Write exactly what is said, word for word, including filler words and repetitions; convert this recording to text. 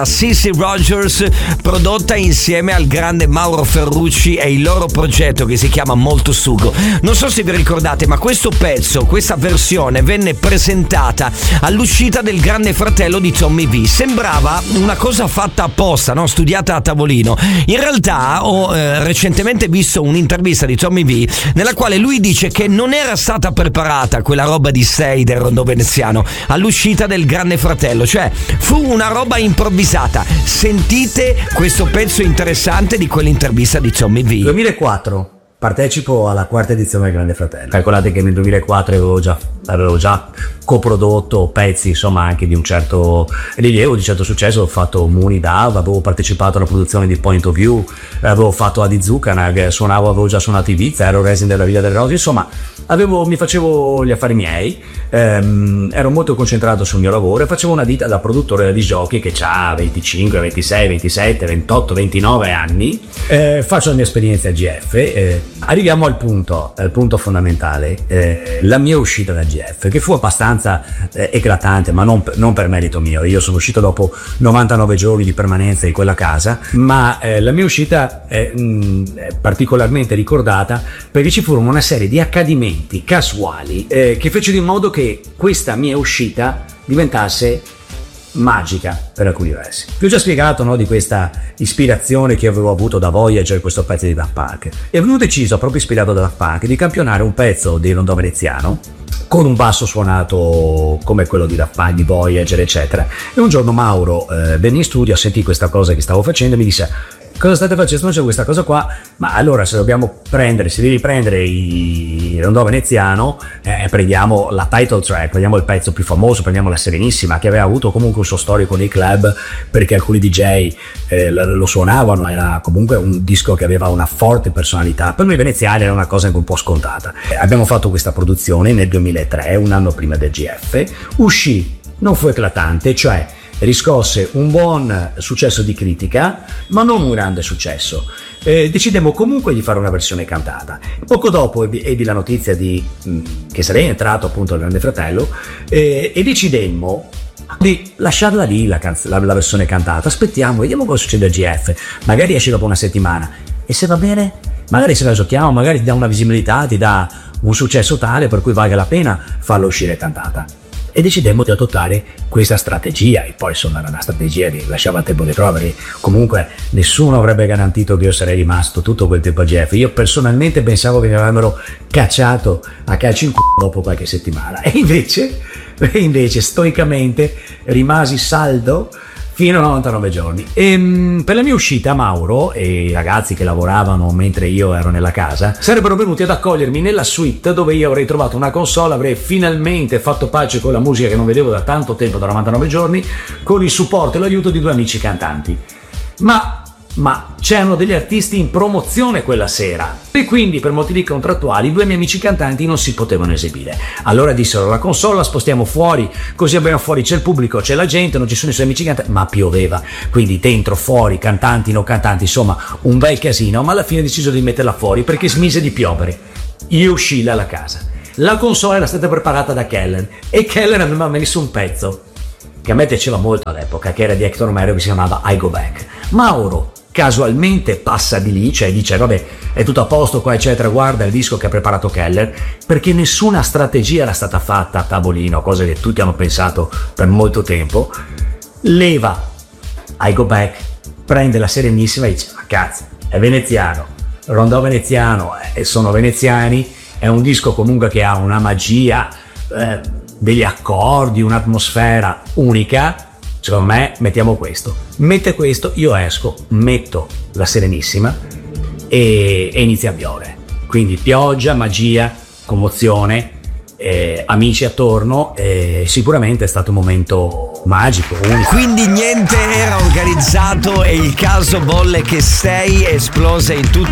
da Cissy Rogers, prodotta insieme al grande Mauro Ferrucci e il loro progetto che si chiama Molto Sugo. Non so se vi ricordate, ma questo pezzo, questa versione venne presentata all'uscita del Grande Fratello di Tommy V. Sembrava una cosa fatta apposta, no? Studiata a tavolino. In realtà ho eh, recentemente visto un'intervista di Tommy V nella quale lui dice che non era stata preparata quella roba di sei del rondò veneziano all'uscita del Grande Fratello, cioè fu una roba improvvisata. Sentite questo pezzo interessante di quell'intervista di Tommy V. duemilaquattro partecipo alla quarta edizione del Grande Fratello. Calcolate che nel duemilaquattro avevo già, avevo già coprodotto pezzi, insomma, anche di un certo rilievo, di certo successo. Ho fatto Muni Dav, avevo partecipato alla produzione di Point of View, avevo fatto Adi Zuccanag, suonavo, avevo già suonato Ibiza, ero resident della Villa delle Rose, insomma avevo, mi facevo gli affari miei, ehm, ero molto concentrato sul mio lavoro e facevo una vita da produttore di giochi che ha venticinque, ventisei, ventisette, ventotto, ventinove anni. Eh, faccio la mia esperienza a G F, eh, arriviamo al punto, al punto fondamentale, eh, la mia uscita da G F, che fu abbastanza eh, eclatante, ma non, non per merito mio. Io sono uscito dopo novantanove giorni di permanenza in quella casa, ma eh, la mia uscita è, mh, è particolarmente ricordata perché ci furono una serie di accadimenti casuali eh, che fecero in modo che questa mia uscita diventasse magica per alcuni versi. Vi ho già spiegato, no, di questa ispirazione che avevo avuto da Voyager, questo pezzo di Daft Punk, e avevo deciso, proprio ispirato da Daft Punk, di campionare un pezzo di rondò veneziano con un basso suonato come quello di Daft Punk, di Voyager, eccetera. E un giorno Mauro eh, venne in studio, sentì questa cosa che stavo facendo e mi disse: cosa state facendo? C'è questa cosa qua, ma allora se dobbiamo prendere, se devi prendere il rondò veneziano, eh, prendiamo la title track, prendiamo il pezzo più famoso, prendiamo la Serenissima, che aveva avuto comunque un suo storico nei club, perché alcuni D J eh, lo suonavano, era comunque un disco che aveva una forte personalità. Per noi veneziani era una cosa anche un po' scontata. Eh, abbiamo fatto questa produzione nel duemilatré, un anno prima del G F, uscì, non fu eclatante, cioè riscosse un buon successo di critica, ma non un grande successo. Eh, decidemmo comunque di fare una versione cantata. Poco dopo ebbi, ebbi la notizia di, mh, che sarei entrato appunto al Grande Fratello eh, e decidemmo di lasciarla lì la, canz- la, la versione cantata. Aspettiamo, vediamo cosa succede al G F, magari esce dopo una settimana e se va bene magari se la giochiamo, magari ti dà una visibilità, ti dà un successo tale per cui valga la pena farla uscire cantata. E decidemmo di adottare questa strategia, e poi insomma era una strategia che lasciava tempo di prova, perché comunque nessuno avrebbe garantito che io sarei rimasto tutto quel tempo a G F. Io personalmente pensavo che mi avrebbero cacciato a calci in culo dopo qualche settimana, e invece, e invece stoicamente rimasi saldo fino a novantanove giorni. E mh, per la mia uscita Mauro e i ragazzi che lavoravano mentre io ero nella casa sarebbero venuti ad accogliermi nella suite, dove io avrei trovato una console, avrei finalmente fatto pace con la musica che non vedevo da tanto tempo, da novantanove giorni, con il supporto e l'aiuto di due amici cantanti. Ma ma c'erano degli artisti in promozione quella sera e quindi per motivi contrattuali due miei amici cantanti non si potevano esibire. Allora dissero: la console la spostiamo fuori, così abbiamo fuori, c'è il pubblico, c'è la gente, non ci sono i suoi amici cantanti, ma pioveva, quindi dentro, fuori, cantanti, non cantanti, insomma un bel casino. Ma alla fine ho deciso di metterla fuori perché smise di piovere. Io uscii dalla casa, la console era stata preparata da Kellen e Kellen aveva messo un pezzo che a me piaceva molto all'epoca, che era di Hector Romero, che si chiamava I Go Back. Mauro casualmente passa di lì, cioè dice: vabbè, è tutto a posto qua, eccetera, guarda il disco che ha preparato Keller, perché nessuna strategia era stata fatta a tavolino, cosa che tutti hanno pensato per molto tempo. Leva I Go Back, prende la Serenissima e dice: ma cazzo, è veneziano, rondò veneziano, e sono veneziani, è un disco comunque che ha una magia, eh, degli accordi, un'atmosfera unica. Secondo me mettiamo questo, mette questo, io esco, metto la Serenissima e, e inizia a piovere. Quindi pioggia, magia, commozione, eh, amici attorno, e sicuramente è stato un momento magico, unico. Quindi niente era organizzato e il caso volle che sei esplose in tutte